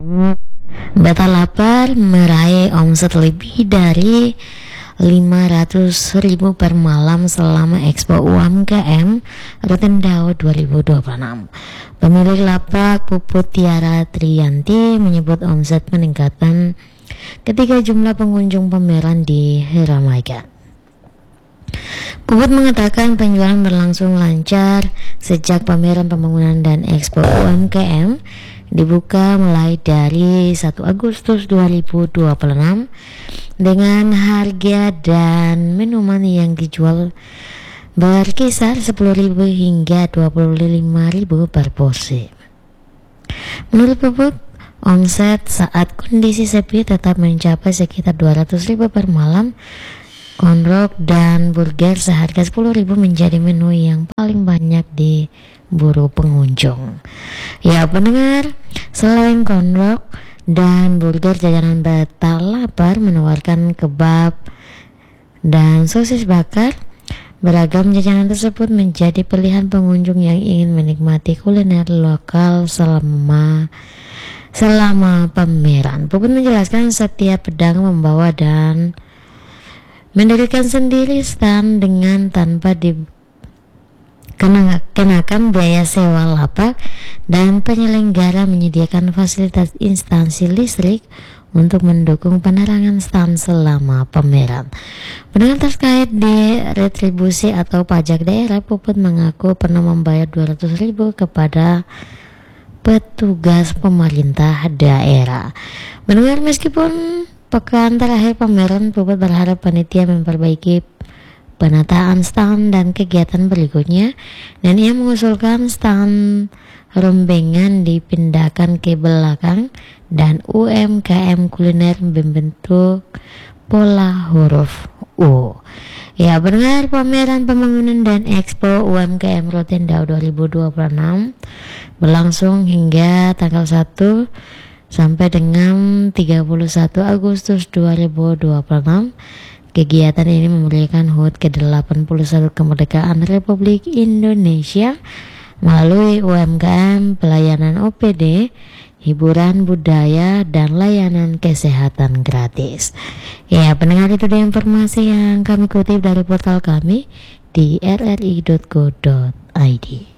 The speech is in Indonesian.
Betalappar meraih omset lebih dari 500.000 per malam selama Expo UMKM Rotendao 2026. Pemilik lapak Puput Tiara Triyanti menyebut omset meningkatkan ketika jumlah pengunjung pameran diramaikan. Puput mengatakan penjualan berlangsung lancar sejak pameran pembangunan dan Expo UMKM dibuka mulai dari 1 Agustus 2026 dengan harga dan minuman yang dijual berkisar 10.000 hingga 25.000 per porsi. Menurut Puput, omset saat kondisi sepi tetap mencapai sekitar 200.000 per malam. Konrok dan burger seharga 10.000 menjadi menu yang paling banyak diburu pengunjung. Ya pendengar, selain konrok dan burger, jajanan Betalappar menawarkan kebab dan sosis bakar. Beragam jajanan tersebut menjadi pilihan pengunjung yang ingin menikmati kuliner lokal selama pameran. Puput menjelaskan setiap pedagang membawa dan mendirikan sendiri stand dengan tanpa dikenakan biaya sewa lapak, dan penyelenggara menyediakan fasilitas instansi listrik untuk mendukung penerangan stand selama pameran. Dengan terkait di retribusi atau pajak daerah, Puput mengaku pernah membayar 200.000 kepada petugas pemerintah daerah. Mendengar, meskipun pekan terakhir pameran, Puput berharap panitia memperbaiki penataan stand dan kegiatan berikutnya, dan ia mengusulkan stand rombengan dipindahkan ke belakang dan UMKM kuliner membentuk pola huruf U. Ya, benar, pameran pembangunan dan Expo UMKM Rotendao 2026 berlangsung hingga tanggal 1 sampai dengan 31 Agustus 2026. Kegiatan ini memeriahkan HUT ke-81 kemerdekaan Republik Indonesia melalui UMKM, pelayanan OPD, hiburan budaya, dan layanan kesehatan gratis. Ya pendengar, itu dia informasi yang kami kutip dari portal kami di rri.co.id.